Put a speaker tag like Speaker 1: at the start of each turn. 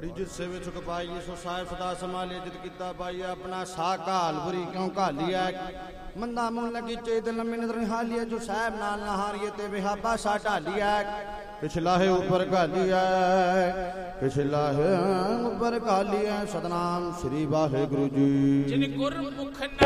Speaker 1: बड़ी जित से वे चुक पाई सो साहिब सदा संभाले जित किता पाई अपना सा घाल बुरी क्यों घालिया मंदा मुंह लगी चेत लम्मी नजर हालिया जो साहिब नाल नहारिए ते विहाबा सा ढालिया पिछला है ऊपर घालिया पिछला है ऊपर घालिया सतनाम श्री वाहिगुरु जी।